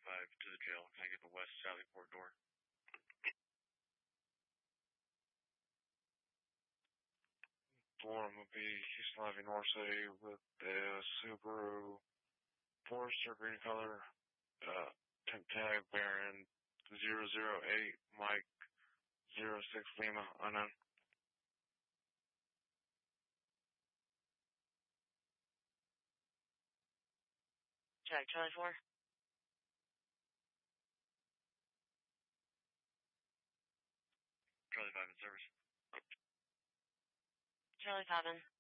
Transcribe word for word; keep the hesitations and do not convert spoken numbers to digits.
five to the jail. Can I get the West Sallyport door? Forum will be Houston Levy North City with the Subaru Forester green color, uh, temp tag bearing zero zero eight Mike zero six Lima unknown. Check, Charlie four. Charlie five in service. Charlie five in.